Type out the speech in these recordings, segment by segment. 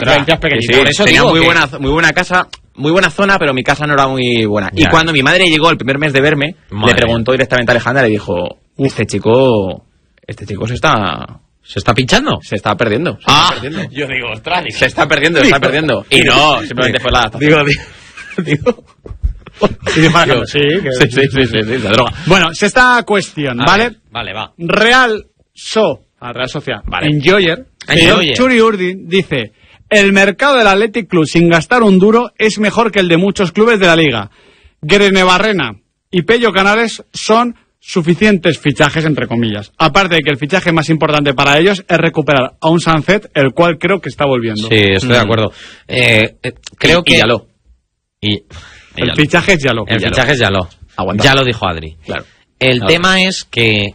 residencias pequeñitas. Sí, por eso tenía muy buena casa, muy buena zona, pero mi casa no era muy buena. Ya. Y cuando mi madre llegó el primer mes de verme, le preguntó directamente a Alejandra, le dijo, este chico se está pinchando. Se está perdiendo. Yo digo, ostras. Se está perdiendo. Y no, simplemente fue la adaptación. Digo. Sí, la droga. Bueno, sexta cuestión, ¿vale? Vale, va. Real Sociedad, vale. Enjoyer. Churi Urdin dice: el mercado del Athletic Club sin gastar un duro es mejor que el de muchos clubes de la liga. Guerrero Barrena y Pello Canales son suficientes fichajes, entre comillas. Aparte de que el fichaje más importante para ellos es recuperar a un Sancet, el cual creo que está volviendo. Sí, estoy de acuerdo. Creo que... Yaló. El fichaje es Yaló. El fichaje es Yaló. Ya lo dijo Adri. Claro. El tema es que,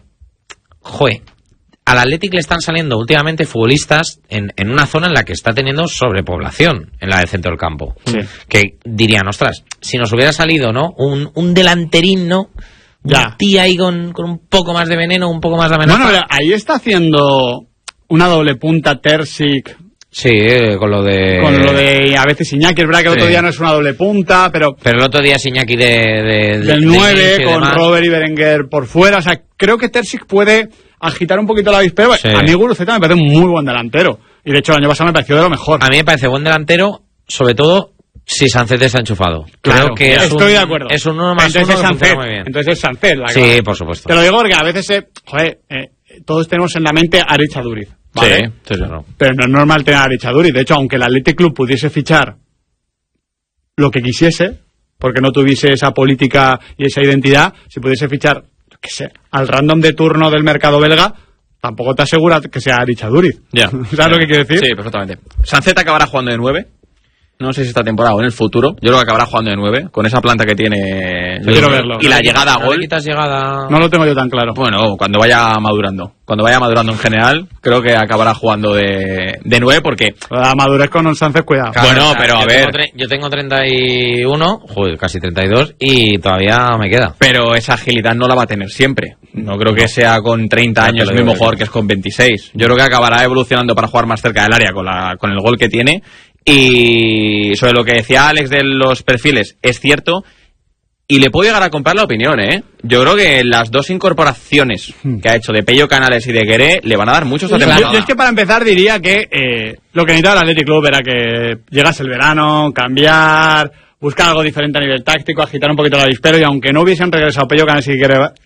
al Athletic le están saliendo últimamente futbolistas en una zona en la que está teniendo sobrepoblación, en la del centro del campo. Sí. Que dirían, ostras, si nos hubiera salido, ¿no? Un delanterín, ¿no? Ya. Un tía ahí con un poco más de veneno, un poco más de amenaza. Bueno, ahí está haciendo una doble punta Terzic. Sí, con lo de a veces Iñaki, es verdad que el otro día no es una doble punta, pero el otro día es Iñaki del 9 con Robert y Berenguer por fuera. O sea, creo que Terzic puede agitar un poquito la avispero. Sí. A mí Guruceta me parece un muy buen delantero. Y de hecho el año pasado me pareció de lo mejor. A mí me parece buen delantero, sobre todo si Sancet está enchufado. Claro, creo que estoy de acuerdo. Es un 1 más 1 que funciona muy bien. Entonces es Sancet. Sí, por supuesto. Te lo digo porque a veces, todos tenemos en la mente a Aritz Aduriz. ¿Vale? Sí, claro. Pero no es normal tener a Aritz Aduriz. De hecho, aunque el Athletic Club pudiese fichar lo que quisiese, porque no tuviese esa política y esa identidad, si pudiese fichar, al random de turno del mercado belga, tampoco te asegura que sea Aritz Aduriz. ¿Sabes lo que quiero decir? Sí, perfectamente. Sancet acabará jugando de 9. No sé si esta temporada o en el futuro. Yo creo que acabará jugando de 9. Con esa planta que tiene. Quiero verlo. Y la llegada a gol. No lo tengo yo tan claro. Bueno, cuando vaya madurando. Cuando vaya madurando en general, creo que acabará jugando de 9 porque... La madurez con un Sánchez, cuidado. Claro, bueno, pero a ver... Yo tengo 31, casi 32, y todavía me queda. Pero esa agilidad no la va a tener siempre. No creo que sea con 30 años el mismo jugador que es con 26. Yo creo que acabará evolucionando para jugar más cerca del área con el gol que tiene. Y sobre lo que decía Alex de los perfiles, es cierto, y le puedo llegar a comprar la opinión, ¿eh? Yo creo que las dos incorporaciones que ha hecho de Pello Canales y de Gueré le van a dar mucho esta temporada. Yo es que para empezar diría que lo que necesitaba el Athletic Club era que llegase el verano, cambiar, buscar algo diferente a nivel táctico, agitar un poquito el avispero, y aunque no hubiesen regresado Pello Canales y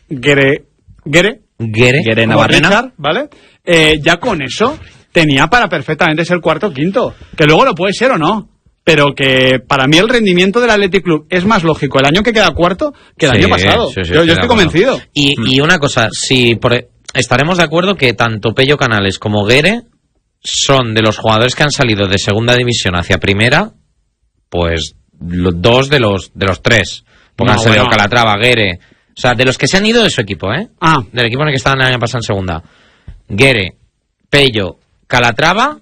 Gueré Navarrena, ¿vale? Ya con eso tenía para perfectamente ser cuarto o quinto, que luego lo puede ser o no, pero que para mí el rendimiento del Athletic Club es más lógico el año que queda cuarto que el año pasado. Sí, yo estoy convencido. Y una cosa, estaremos de acuerdo que tanto Pello Canales como Gueré son de los jugadores que han salido de segunda división hacia primera, pues dos de los tres, porque han salido Calatrava, Gueré, o sea, de los que se han ido de su equipo, del equipo en el que estaban el año pasado en segunda. Gueré, Pello, Calatrava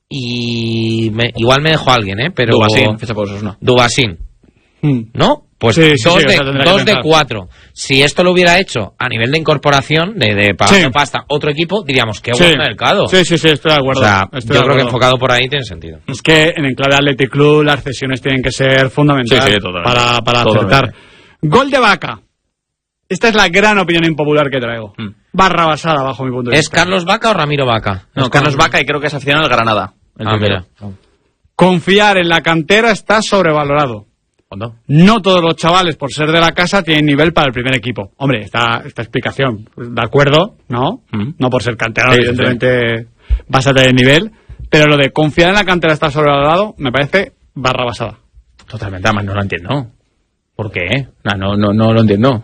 y igual me dejó alguien, pero Dubasín, ¿no? Pues sí, dos de 4. Si esto lo hubiera hecho a nivel de incorporación, de pagar pasta otro equipo, diríamos que buen mercado. Sí, estoy de acuerdo. O sea, yo creo que enfocado por ahí tiene sentido. Es que en el clave Athletic Club las cesiones tienen que ser fundamentales para acertar. Gol de Vaca. Esta es la gran opinión impopular que traigo. Barra basada bajo mi punto de vista. ¿Es Carlos Vaca o Ramiro Vaca? No, Carlos Vaca, y creo que es aficionado al Granada. Mira. Confiar en la cantera está sobrevalorado. No todos los chavales, por ser de la casa, tienen nivel para el primer equipo. Hombre, esta explicación, de acuerdo, ¿no? No por ser canterano, evidentemente vas a tener nivel. Pero lo de confiar en la cantera está sobrevalorado, me parece barra basada. Totalmente, además no lo entiendo. ¿Por qué? No lo entiendo.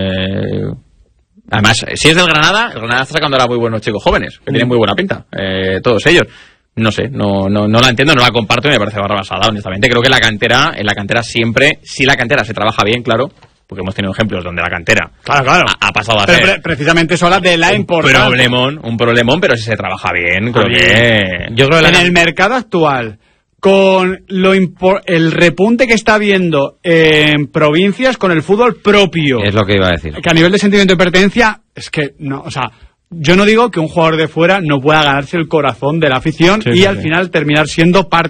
Además, si es del Granada, el Granada está sacando ahora muy buenos chicos jóvenes, que tienen muy buena pinta, todos ellos. No sé, no la entiendo, no la comparto y me parece barra basada, honestamente. Creo que en la cantera siempre, si la cantera se trabaja bien, claro, porque hemos tenido ejemplos donde la cantera ha pasado a ser precisamente eso habla de la importancia. Un problemón, pero si se trabaja bien, creo que... Yo creo que en el mercado actual, con el repunte que está habiendo en provincias con el fútbol propio. Es lo que iba a decir. Que a nivel de sentimiento de pertenencia, es que no, o sea, yo no digo que un jugador de fuera no pueda ganarse el corazón de la afición al final terminar siendo parte